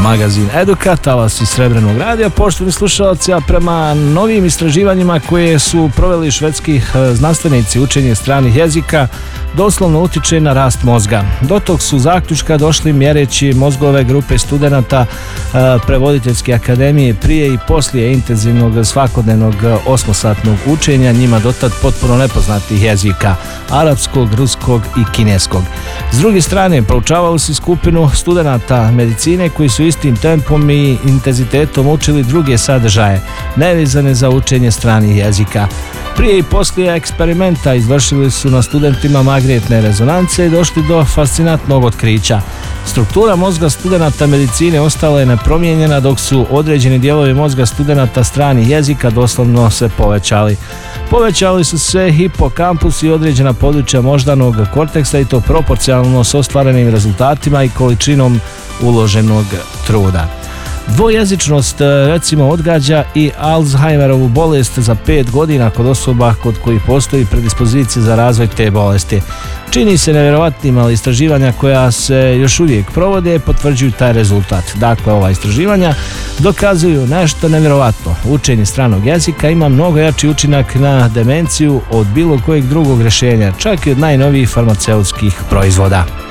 Magazin Eduka, talas iz Srebrenog radija. Poštovani slušalci, a prema novim istraživanjima koje su proveli švedski znanstvenici, učenje stranih jezika doslovno utiče na rast mozga. Do tog su zaključka došli mjereći mozgove grupe studenata Prevoditeljske akademije prije i poslije intenzivnog svakodnevnog 8-satnog učenja njima dotad potpuno nepoznatih jezika, arapskog, ruskog i kineskog. S druge strane, proučavali su skupinu studenata medicine koji su istim tempom i intenzitetom učili druge sadržaje, nevezane za učenje stranih jezika. Prije i poslije eksperimenta izvršili su na studentima magnetne rezonance i došli do fascinantnog otkrića. Struktura mozga studenata medicine ostala je nepromijenjena, dok su određeni dijelovi mozga studenata stranih jezika doslovno se povećali. Povećali su se hipokampus i određena područja moždanog korteksa, i to proporcionalno s ostvarenim rezultatima i količinom uloženog truda. Dvojezičnost recimo odgađa i Alzheimerovu bolest za 5 godina kod osoba kod kojih postoji predispozicija za razvoj te bolesti. Čini se nevjerovatnim, ali istraživanja koja se još uvijek provode potvrđuju taj rezultat. Dakle, ova istraživanja dokazuju nešto nevjerovatno. Učenje stranog jezika ima mnogo jači učinak na demenciju od bilo kojeg drugog rješenja, čak i od najnovijih farmaceutskih proizvoda.